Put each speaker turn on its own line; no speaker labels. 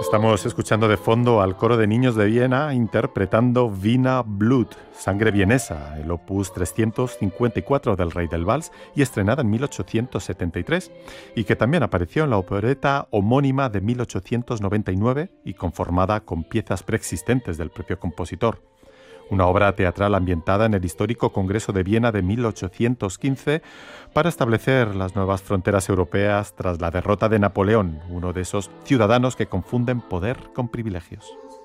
Estamos escuchando de fondo al coro de niños de Viena interpretando Wiener Blut, Sangre vienesa, el opus 354 del Rey del Vals y estrenada en 1873, y que también apareció en la opereta homónima de 1899 y conformada con piezas preexistentes del propio compositor. Una obra teatral ambientada en el histórico Congreso de Viena de 1815 para establecer las nuevas fronteras europeas tras la derrota de Napoleón, uno de esos ciudadanos que confunden poder con privilegios.